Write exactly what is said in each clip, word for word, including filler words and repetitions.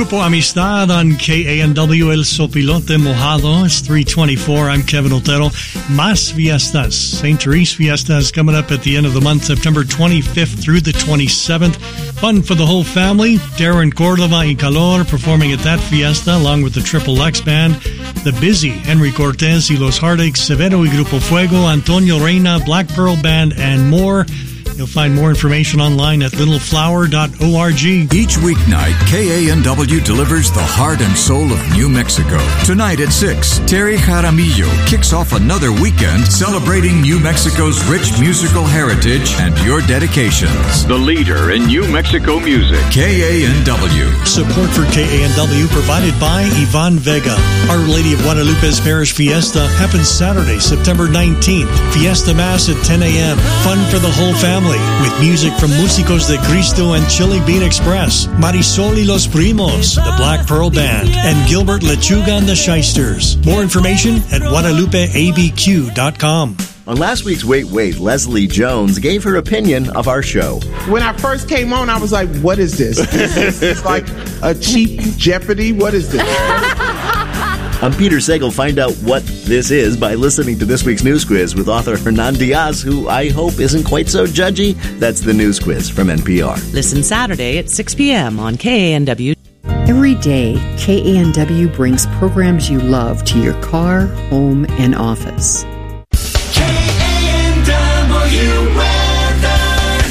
Grupo Amistad on K A N W El Sopilote Mojado. It's three twenty-four. I'm Kevin Otero. Mas Fiestas. Saint Therese Fiesta is coming up at the end of the month, September twenty-fifth through the twenty-seventh. Fun for the whole family. Darren Cordova y Calor performing at that fiesta, along with the Triple X Band. The Busy, Henry Cortez y Los Heartaches, Severo y Grupo Fuego, Antonio Reina, Black Pearl Band, and more. You'll find more information online at little flower dot org. Each weeknight, K A N W delivers the heart and soul of New Mexico. Tonight at six, Terry Jaramillo kicks off another weekend celebrating New Mexico's rich musical heritage and your dedications. The leader in New Mexico music. K A N W. Support for K A N W provided by Ivan Vega. Our Lady of Guadalupe's Parish Fiesta happens Saturday, September nineteenth. Fiesta Mass at ten a.m. Fun for the whole family, with music from Músicos de Cristo and Chili Bean Express, Marisol y Los Primos, the Black Pearl Band, and Gilbert Lechuga and the Shysters. More information at guadalupe a b q dot com. On last week's Wait Wait, Leslie Jones gave her opinion of our show. When I first came on, I was like, what is this? It's like a cheap Jeopardy? What is this? I'm Peter Sagal. Find out what this is by listening to this week's News Quiz with author Hernan Diaz, who I hope isn't quite so judgy. That's the News Quiz from N P R. Listen Saturday at six p.m. on K A N W. Every day, K A N W brings programs you love to your car, home, and office. K A N W weather.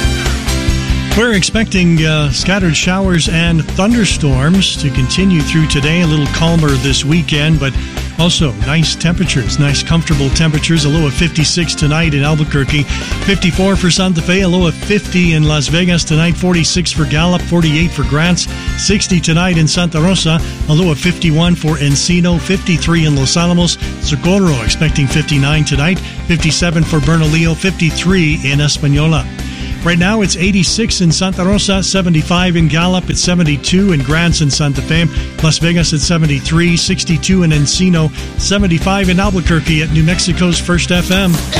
We're expecting uh, scattered showers and thunderstorms to continue through today. A little calmer this weekend, but also nice temperatures, nice comfortable temperatures. A low of fifty-six tonight in Albuquerque, fifty-four for Santa Fe, a low of fifty in Las Vegas tonight, forty-six for Gallup, forty-eight for Grants, sixty tonight in Santa Rosa, a low of fifty-one for Encino, fifty-three in Los Alamos, Socorro expecting fifty-nine tonight, fifty-seven for Bernalillo, fifty-three in Española. Right now, it's eighty-six in Santa Rosa, seventy-five in Gallup, it's seventy-two in Grants and Santa Fe, Las Vegas at seventy-three, sixty-two in Encino, seventy-five in Albuquerque at New Mexico's First F M.